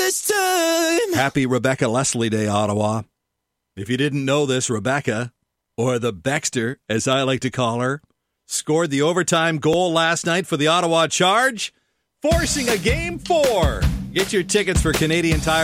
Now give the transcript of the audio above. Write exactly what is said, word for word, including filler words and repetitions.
this time. Happy Rebecca Leslie Day, Ottawa. If you didn't know this, Rebecca, or the Baxter, as I like to call her, scored the overtime goal last night for the Ottawa Charge, forcing a game four. Get your tickets for Canadian Tire